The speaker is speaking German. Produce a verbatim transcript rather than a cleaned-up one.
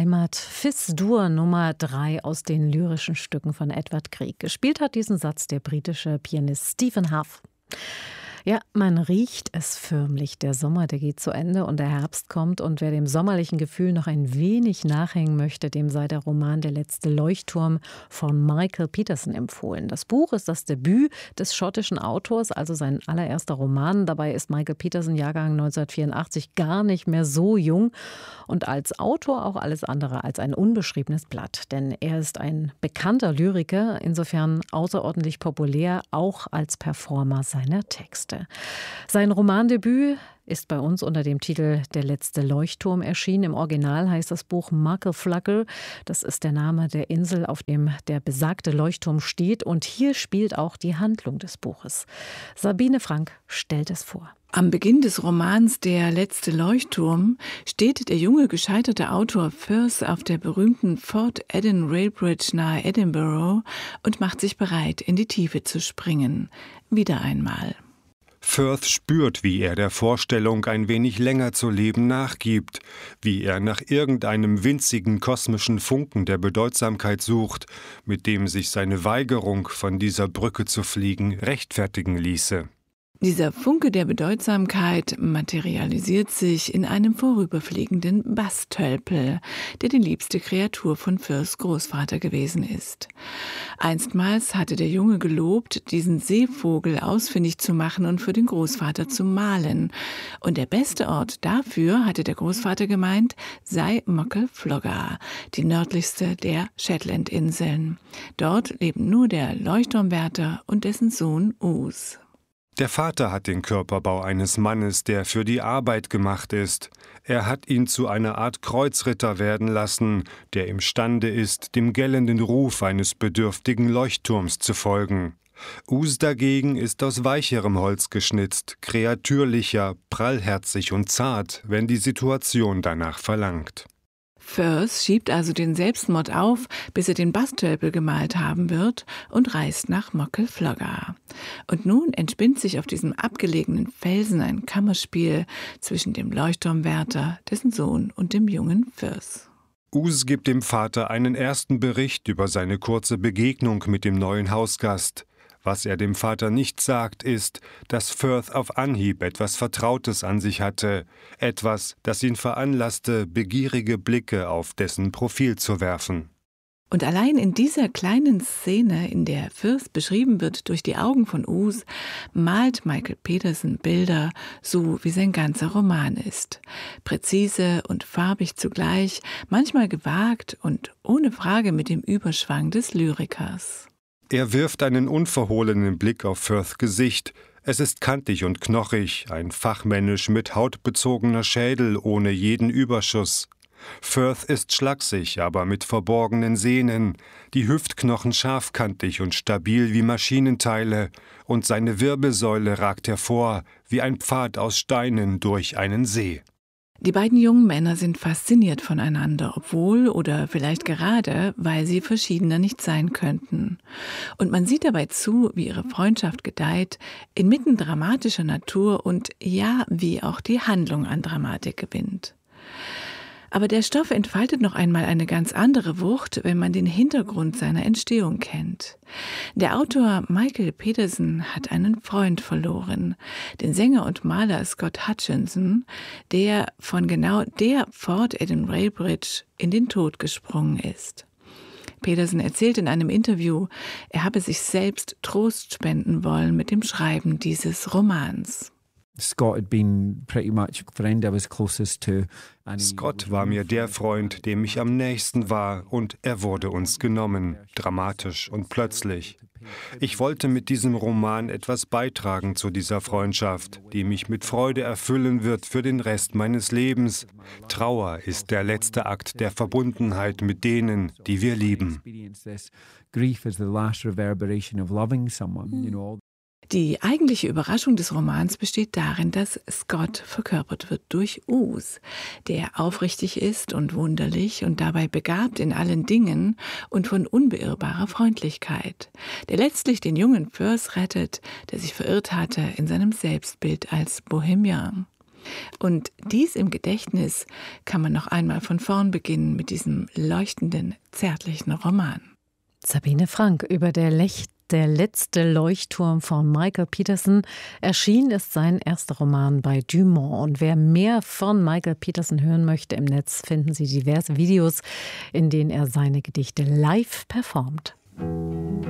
Heimat, Fis-Dur Nummer drei aus den lyrischen Stücken von Edvard Grieg. Gespielt hat diesen Satz der britische Pianist Stephen Hough. Ja, man riecht es förmlich. Der Sommer, der geht zu Ende und der Herbst kommt. Und wer dem sommerlichen Gefühl noch ein wenig nachhängen möchte, dem sei der Roman Der letzte Leuchtturm von Michael Peterson empfohlen. Das Buch ist das Debüt des schottischen Autors, also sein allererster Roman. Dabei ist Michael Peterson Jahrgang neunzehnhundertvierundachtzig gar nicht mehr so jung und als Autor auch alles andere als ein unbeschriebenes Blatt. Denn er ist ein bekannter Lyriker, insofern außerordentlich populär, auch als Performer seiner Texte. Sein Romandebüt ist bei uns unter dem Titel Der letzte Leuchtturm erschienen. Im Original heißt das Buch Muckle Das ist der Name der Insel, auf dem der besagte Leuchtturm steht. Und hier spielt auch die Handlung des Buches. Sabine Frank stellt es vor. Am Beginn des Romans Der letzte Leuchtturm steht der junge gescheiterte Autor Firth auf der berühmten Fort Eden Rail Bridge nahe Edinburgh und macht sich bereit, in die Tiefe zu springen. Wieder einmal. Firth spürt, wie er der Vorstellung, ein wenig länger zu leben, nachgibt, wie er nach irgendeinem winzigen kosmischen Funken der Bedeutsamkeit sucht, mit dem sich seine Weigerung, von dieser Brücke zu fliegen, rechtfertigen ließe. Dieser Funke der Bedeutsamkeit materialisiert sich in einem vorüberfliegenden Bastölpel, der die liebste Kreatur von Firths Großvater gewesen ist. Einstmals hatte der Junge gelobt, diesen Seevogel ausfindig zu machen und für den Großvater zu malen. Und der beste Ort dafür, hatte der Großvater gemeint, sei Muckle Flogger, die nördlichste der Shetlandinseln. Dort leben nur der Leuchtturmwärter und dessen Sohn Ouse. Der Vater hat den Körperbau eines Mannes, der für die Arbeit gemacht ist. Er hat ihn zu einer Art Kreuzritter werden lassen, der imstande ist, dem gellenden Ruf eines bedürftigen Leuchtturms zu folgen. Ouse dagegen ist aus weicherem Holz geschnitzt, kreatürlicher, prallherzig und zart, wenn die Situation danach verlangt. Firth schiebt also den Selbstmord auf, bis er den Bastölpel gemalt haben wird und reist nach Muckle Flogger. Und nun entspinnt sich auf diesem abgelegenen Felsen ein Kammerspiel zwischen dem Leuchtturmwärter, dessen Sohn und dem jungen Firth. Ouse gibt dem Vater einen ersten Bericht über seine kurze Begegnung mit dem neuen Hausgast. Was er dem Vater nicht sagt, ist, dass Firth auf Anhieb etwas Vertrautes an sich hatte, etwas, das ihn veranlasste, begierige Blicke auf dessen Profil zu werfen. Und allein in dieser kleinen Szene, in der Firth beschrieben wird durch die Augen von Ouse, malt Michael Peterson Bilder, so wie sein ganzer Roman ist. Präzise und farbig zugleich, manchmal gewagt und ohne Frage mit dem Überschwang des Lyrikers. Er wirft einen unverhohlenen Blick auf Firths Gesicht. Es ist kantig und knochig, ein fachmännisch mit Haut bezogener Schädel ohne jeden Überschuss. Firth ist schlaksig, aber mit verborgenen Sehnen, die Hüftknochen scharfkantig und stabil wie Maschinenteile, und seine Wirbelsäule ragt hervor, wie ein Pfad aus Steinen durch einen See. Die beiden jungen Männer sind fasziniert voneinander, obwohl oder vielleicht gerade, weil sie verschiedener nicht sein könnten. Und man sieht dabei zu, wie ihre Freundschaft gedeiht, inmitten dramatischer Natur und ja, wie auch die Handlung an Dramatik gewinnt. Aber der Stoff entfaltet noch einmal eine ganz andere Wucht, wenn man den Hintergrund seiner Entstehung kennt. Der Autor Michael Peterson hat einen Freund verloren, den Sänger und Maler Scott Hutchinson, der von genau der Fort Eden Rail Bridge in den Tod gesprungen ist. Peterson erzählt in einem Interview, er habe sich selbst Trost spenden wollen mit dem Schreiben dieses Romans. Scott war mir der Freund, dem ich am nächsten war, und er wurde uns genommen, dramatisch und plötzlich. Ich wollte mit diesem Roman etwas beitragen zu dieser Freundschaft, die mich mit Freude erfüllen wird für den Rest meines Lebens. Trauer ist der letzte Akt der Verbundenheit mit denen, die wir lieben. Die eigentliche Überraschung des Romans besteht darin, dass Scott verkörpert wird durch Ouse, der aufrichtig ist und wunderlich und dabei begabt in allen Dingen und von unbeirrbarer Freundlichkeit, der letztlich den jungen Firth rettet, der sich verirrt hatte in seinem Selbstbild als Bohemian. Und dies im Gedächtnis kann man noch einmal von vorn beginnen mit diesem leuchtenden, zärtlichen Roman. Sabine Frank über der Lech Der letzte Leuchtturm von Michael Peterson. Erschienen ist sein erster Roman bei Dumont. Und wer mehr von Michael Peterson hören möchte, im Netz finden Sie diverse Videos, in denen er seine Gedichte live performt.